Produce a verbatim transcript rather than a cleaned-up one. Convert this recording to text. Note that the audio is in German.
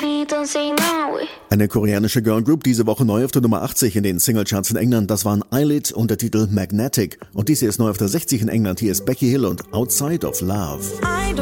Eine koreanische Girlgroup, diese Woche neu auf der Nummer achtzig in den Singlecharts in England, das waren Eyelid und der Titel Magnetic. Und dies hier ist neu auf der sechzig in England, hier ist Becky Hill und Outside of Love.